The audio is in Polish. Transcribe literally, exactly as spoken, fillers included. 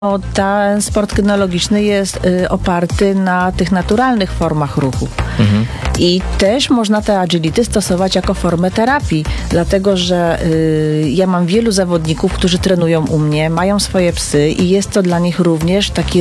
O, ten sport kynologiczny jest y, oparty na tych naturalnych formach ruchu. Mhm. I też można te agility stosować jako formę terapii, dlatego że y, ja mam wielu zawodników, którzy trenują u mnie, mają swoje psy i jest to dla nich również taki